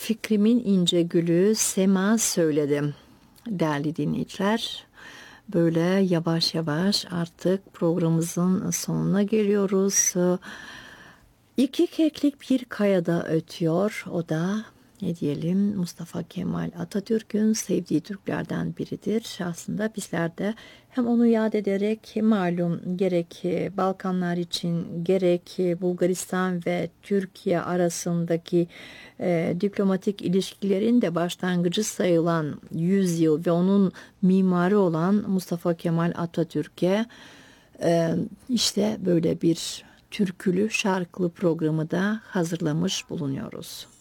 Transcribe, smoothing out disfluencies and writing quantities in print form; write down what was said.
Fikrimin ince gülü Sema söyledim. Değerli dinleyiciler, böyle yavaş yavaş artık programımızın sonuna geliyoruz. İki keklik bir kayada ötüyor. O da ne diyelim, Mustafa Kemal Atatürk'ün sevdiği Türklerden biridir. Aslında bizler de hem onu yad ederek, malum gerek Balkanlar için gerek Bulgaristan ve Türkiye arasındaki diplomatik ilişkilerin de başlangıcı sayılan 100 yıl ve onun mimarı olan Mustafa Kemal Atatürk'e işte böyle bir türkülü şarkılı programı da hazırlamış bulunuyoruz.